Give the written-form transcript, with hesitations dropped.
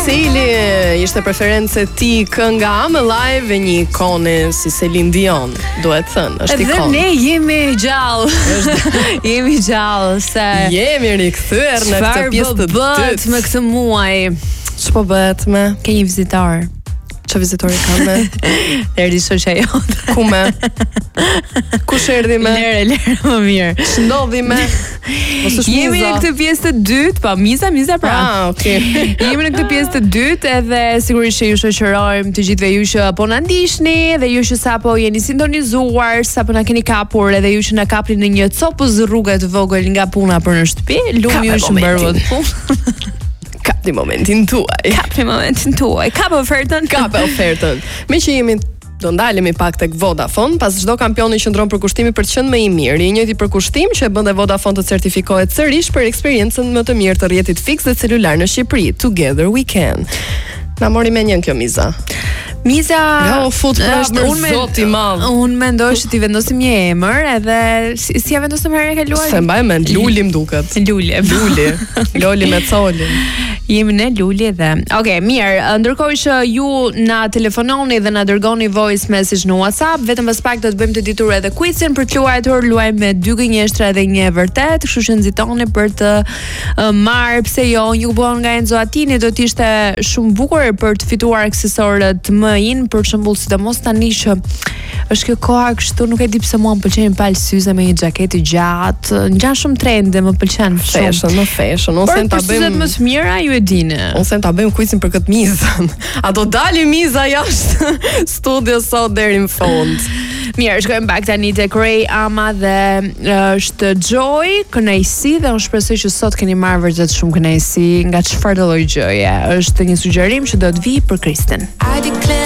se Ili ishte preferencë e ti kënga I'm Alive e një ikone si Celine Dion, duhet thënë, është ikon. Edhe ne jemi gjallë. Jemi gjallë se jemi rikthyer në këtë pjesë të dytë me këtë muaj. Ç'po bëhet me? Ke një vizitor. Ç'a vizitori ka me? Erdi shoqja jote. Ku me? Kush erdhi me? Lere më mirë. Ç'ndodhi me? Jemi në këtë pjesë të dytë, pa miza pra. Okay. Jemi në këtë pjesë të dytë edhe sigurisht që ju shoqërojmë të gjithëve ju që po na ndiqni dhe ju që sapo jeni sintonizuar, sapo na keni kapur edhe ju që na kapni në një copëz rrugë të vogël nga puna për në shtëpi, lumi ju që mbaroi punë. Kapni momentin tuaj. Kapë ofertën. Me që jemi do ndalemi pak tek Vodafone, pas çdo kampioni qëndron për kushtimi për të qenë më i mirë. I njëjti përkushtim që e bën dhe Vodafone të certifikohet sërish për eksperiencën më të mirë të rrjetit fiks dhe celular në Shqipëri. Together we can. Na mori me njën kjo miza. Miza, zoti i madh. Unë mendoj që ti vendosim një emër edhe si ja vendosëm herën e kaluar? Se mbaj mend, Luli m'duket. Loli me colin. Jemi në Luli dhe. Okej, mirë, ndërkohë që ju na telefononi dhe na dërgoni voice message në WhatsApp, vetëm pas pak do të bëjmë të ditur edhe quizin për të luajtur, luajmë me 2 gënjeshtra dhe një e vërtet, kështu që nxitoni për të marrë, pse jo, një kupon nga Enzo Attini do të ishte shumë bukur për të fituar aksesorët më in, për shembull, sidomos tani që është kjo koha kështu, nuk e di pse mua më pëlqen palë syze me një xhaketë gjatë, ngjan shumë trende, më pëlqen shumë. Fashion. Ose ta bëjmë më të mira, ju e dini. Ose ta bëjmë quizin për këtë mizën. A do dali miza jashtë studio sot deri në fund? Mirë, shkojmë pak tani tek Ray Ama dhe është Joy, kënaqësi dhe unë shpresoj që sot keni marrë vërtet shumë kënaqësi nga çfarë do lloj gjëje. Është një sugjerim që do të vi për Kristen.